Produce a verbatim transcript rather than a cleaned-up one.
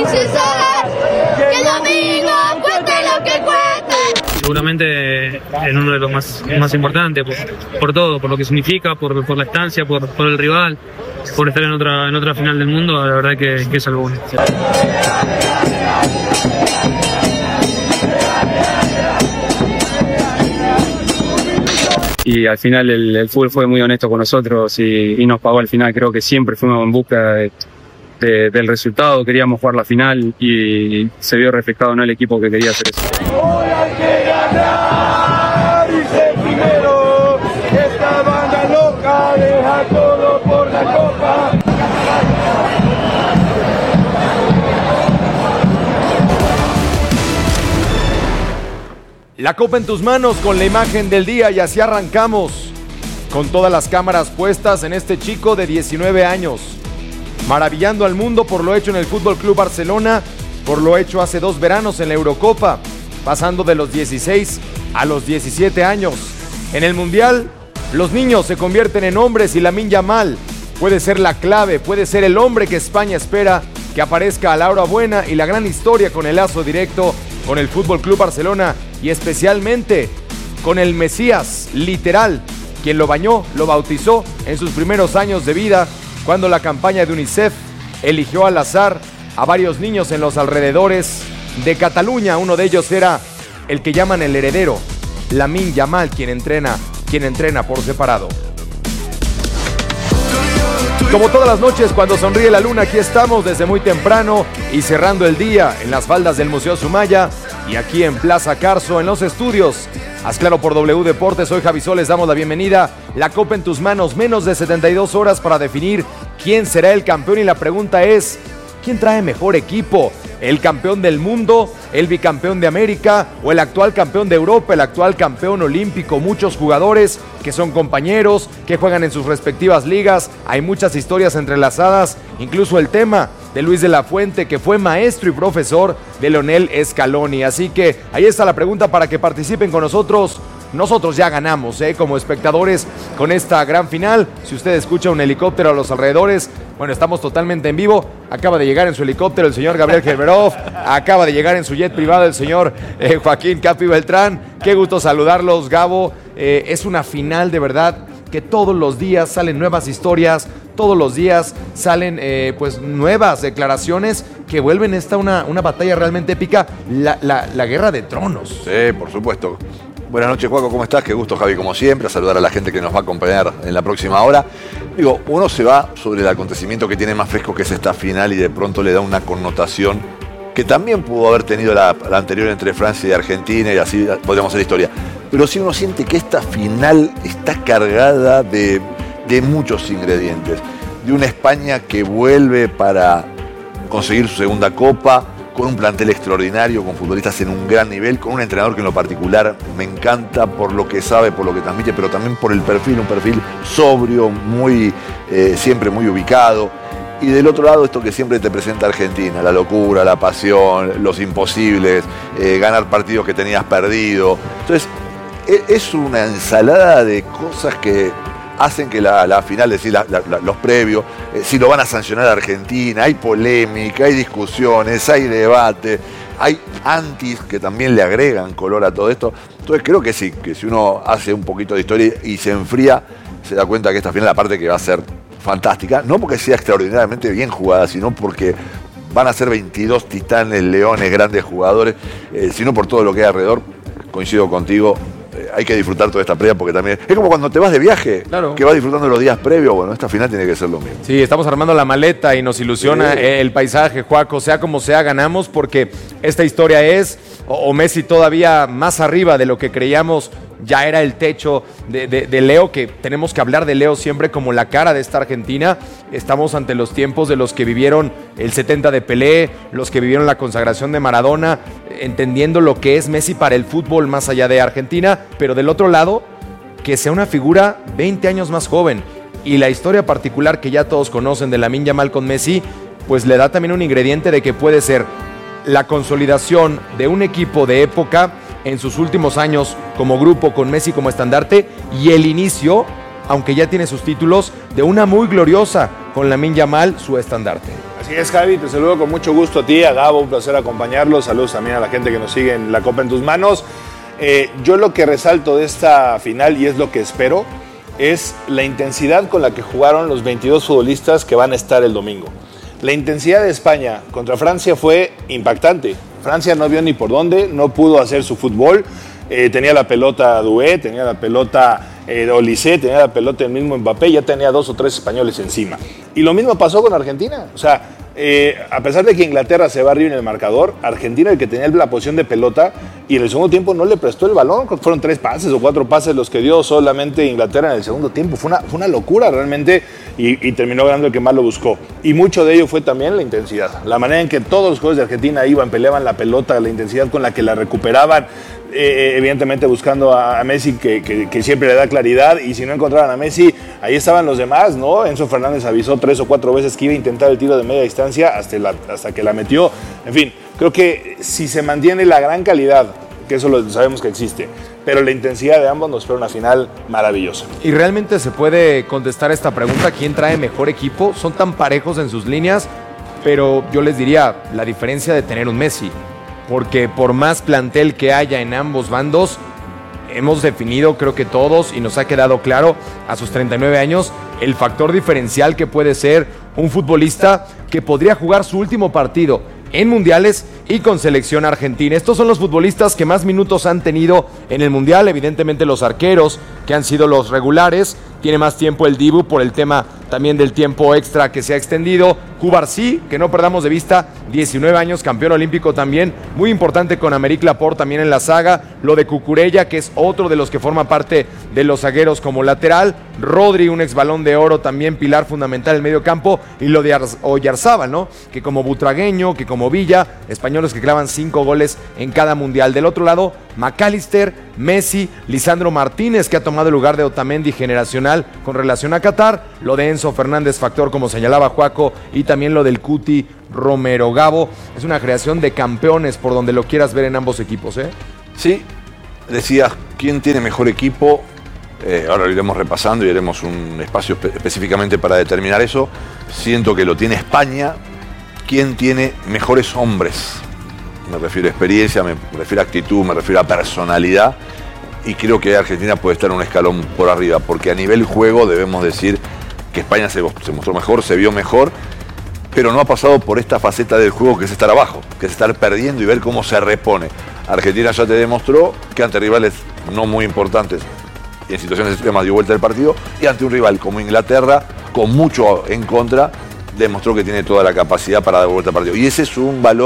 sin saber que el domingo cuente lo que cuente. Seguramente en uno de los más, más importantes, por, por todo, por lo que significa, por, por la estancia, por, por el rival, por estar en otra, en otra final del mundo, la verdad que, que es algo bueno. Y al final el, el fútbol fue muy honesto con nosotros y, y nos pagó al final. Creo que siempre fuimos en busca de, de, del resultado, queríamos jugar la final y se vio reflejado en el equipo que quería hacer eso. Hoy hay que ganar y ser primero. Esta banda loca deja todo por la copa. La copa en tus manos con la imagen del día y así arrancamos con todas las cámaras puestas en este chico de diecinueve años, maravillando al mundo por lo hecho en el Fútbol Club Barcelona, por lo hecho hace dos veranos en la Eurocopa, pasando de los dieciséis a los diecisiete años. En el Mundial, los niños se convierten en hombres y Lamine Yamal puede ser la clave, puede ser el hombre que España espera que aparezca a la hora buena y la gran historia con el lazo directo con el Fútbol Club Barcelona y especialmente con el Mesías, literal, quien lo bañó, lo bautizó en sus primeros años de vida, cuando la campaña de UNICEF eligió al azar a varios niños en los alrededores de Cataluña. Uno de ellos era el que llaman el heredero, Lamine Yamal, quien entrena, quien entrena por separado. Como todas las noches cuando sonríe la luna, aquí estamos desde muy temprano y cerrando el día en las faldas del Museo Sumaya y aquí en Plaza Carso en los estudios. Haz claro por W Deportes, soy Javi Sol, les damos la bienvenida. La copa en tus manos, menos de setenta y dos horas para definir quién será el campeón y la pregunta es, ¿quién trae mejor equipo? ¿El campeón del mundo, el bicampeón de América o el actual campeón de Europa, el actual campeón olímpico? Muchos jugadores que son compañeros, que juegan en sus respectivas ligas, hay muchas historias entrelazadas, incluso el tema de Luis de la Fuente, que fue maestro y profesor de Lionel Scaloni. Así que ahí está la pregunta para que participen con nosotros. Nosotros ya ganamos, ¿eh? Como espectadores con esta gran final. Si usted escucha un helicóptero a los alrededores, bueno, estamos totalmente en vivo. Acaba de llegar en su helicóptero el señor Gabriel Gerberov. Acaba de llegar en su jet privado el señor eh, Joaquín Capi Beltrán. Qué gusto saludarlos, Gabo. Eh, es una final de verdad que todos los días salen nuevas historias, todos los días salen eh, pues nuevas declaraciones que vuelven esta una, una batalla realmente épica, la, la, la guerra de tronos. Sí, por supuesto. Buenas noches, Juaco, ¿cómo estás? Qué gusto, Javi, como siempre, a saludar a la gente que nos va a acompañar en la próxima hora. Digo, uno se va sobre el acontecimiento que tiene más fresco, que es esta final, y de pronto le da una connotación que también pudo haber tenido la, la anterior entre Francia y Argentina, y así podríamos hacer historia. Pero sí uno siente que esta final está cargada de, de muchos ingredientes. De una España que vuelve para conseguir su segunda copa, con un plantel extraordinario, con futbolistas en un gran nivel, con un entrenador que en lo particular me encanta por lo que sabe, por lo que transmite, pero también por el perfil, un perfil sobrio, muy, eh, siempre muy ubicado. Y del otro lado, esto que siempre te presenta Argentina, la locura, la pasión, los imposibles, eh, ganar partidos que tenías perdido. Entonces, es una ensalada de cosas que hacen que la, la final, es decir, la, la, los previos, eh, si lo van a sancionar a Argentina, hay polémica, hay discusiones, hay debate, hay antis que también le agregan color a todo esto. Entonces creo que sí, que si uno hace un poquito de historia y se enfría, se da cuenta que esta final, aparte que va a ser fantástica, no porque sea extraordinariamente bien jugada, sino porque van a ser veintidós titanes, leones, grandes jugadores, eh, sino por todo lo que hay alrededor. Coincido contigo. Hay que disfrutar toda esta previa porque también es como cuando te vas de viaje, claro, que vas disfrutando los días previos. Bueno, esta final tiene que ser lo mismo. Sí, estamos armando la maleta y nos ilusiona sí. el paisaje, Juaco. Sea como sea, ganamos porque esta historia es, o, o Messi todavía más arriba de lo que creíamos, ya era el techo de, de, de Leo, que tenemos que hablar de Leo siempre como la cara de esta Argentina. Estamos ante los tiempos de los que vivieron el setenta de Pelé, los que vivieron la consagración de Maradona, entendiendo lo que es Messi para el fútbol más allá de Argentina, pero del otro lado, que sea una figura veinte años más joven. Y la historia particular que ya todos conocen de Lamine Yamal con Messi, pues le da también un ingrediente de que puede ser la consolidación de un equipo de época en sus últimos años como grupo, con Messi como estandarte, y el inicio, aunque ya tiene sus títulos, de una muy gloriosa con Lamine Yamal, su estandarte. Así es, Javi, te saludo con mucho gusto a ti, a Gabo, un placer acompañarlos. Saludos también a la gente que nos sigue en La Copa en Tus Manos. Eh, yo lo que resalto de esta final, y es lo que espero, es la intensidad con la que jugaron los veintidós futbolistas que van a estar el domingo. La intensidad de España contra Francia fue impactante. Francia no vio ni por dónde, no pudo hacer su fútbol. Eh, tenía la pelota Doué, tenía la pelota eh, Olise, tenía la pelota el mismo Mbappé, ya tenía dos o tres españoles encima. Y lo mismo pasó con Argentina. O sea, eh, a pesar de que Inglaterra se va arriba en el marcador, Argentina, el que tenía la posición de pelota, y en el segundo tiempo no le prestó el balón. Fueron tres pases o cuatro pases los que dio solamente Inglaterra en el segundo tiempo. Fue una, fue una locura realmente, y, y terminó ganando el que más lo buscó. Y mucho de ello fue también la intensidad. La manera en que todos los jugadores de Argentina iban, peleaban la pelota, la intensidad con la que la recuperaban. Eh, evidentemente buscando a, a Messi que, que, que siempre le da claridad, y si no encontraban a Messi, ahí estaban los demás, ¿no? Enzo Fernández avisó tres o cuatro veces que iba a intentar el tiro de media distancia hasta, la, hasta que la metió. En fin, creo que si se mantiene la gran calidad, que eso lo sabemos que existe, pero la intensidad de ambos, nos espera una final maravillosa. Y realmente se puede contestar esta pregunta: ¿quién trae mejor equipo? Son tan parejos en sus líneas, pero yo les diría la diferencia de tener un Messi. Porque por más plantel que haya en ambos bandos, hemos definido, creo que todos, y nos ha quedado claro a sus treinta y nueve años, el factor diferencial que puede ser un futbolista que podría jugar su último partido en mundiales y con selección argentina. Estos son los futbolistas que más minutos han tenido en el mundial. Evidentemente los arqueros, que han sido los regulares. Tiene más tiempo el Dibu por el tema también del tiempo extra que se ha extendido. Cubarsí, que no perdamos de vista, diecinueve años, campeón olímpico también, muy importante con Aymeric Laporte también en la saga. Lo de Cucurella, que es otro de los que forma parte de los zagueros como lateral. Rodri, un ex Balón de Oro, también pilar fundamental en el medio campo. Y lo de Oyarzábal, ¿no? Que como butragueño, que como Villa, españoles que clavan cinco goles en cada mundial. Del otro lado, McAllister, Messi, Lisandro Martínez, que ha tomado el lugar de Otamendi generacional con relación a Qatar. Lo de Enzo Fernández, factor como señalaba Juaco, y también lo del Cuti Romero. Gabo, es una creación de campeones por donde lo quieras ver en ambos equipos, ¿eh? Sí, decías, ¿quién tiene mejor equipo? Eh, ahora lo iremos repasando y haremos un espacio espe- específicamente para determinar eso. Siento que lo tiene España. ¿Quién tiene mejores hombres? Me refiero a experiencia, me refiero a actitud, me refiero a personalidad. Y creo que Argentina puede estar un escalón por arriba, porque a nivel juego debemos decir que España se, se mostró mejor, se vio mejor, pero no ha pasado por esta faceta del juego que es estar abajo, que es estar perdiendo y ver cómo se repone. Argentina ya te demostró que ante rivales no muy importantes y en situaciones extremas dio vuelta el partido, y ante un rival como Inglaterra, con mucho en contra, demostró que tiene toda la capacidad para dar vuelta al partido. Y ese es un valor